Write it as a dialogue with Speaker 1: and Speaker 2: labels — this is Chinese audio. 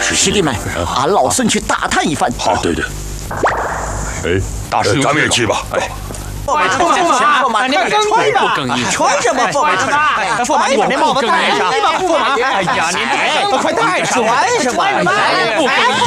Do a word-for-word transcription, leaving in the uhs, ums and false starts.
Speaker 1: 师
Speaker 2: 师弟们，俺老孙去打探一番。
Speaker 1: 好，对对。哎，
Speaker 3: 大师，
Speaker 1: 咱们也去吧。哎。
Speaker 4: 驸马，驸马，驸马，你穿
Speaker 2: 不更衣，
Speaker 4: 穿什么？驸马，驸马，你把那帽子戴上。驸马，哎呀，您快戴上！
Speaker 2: 穿什么？
Speaker 4: 不更衣。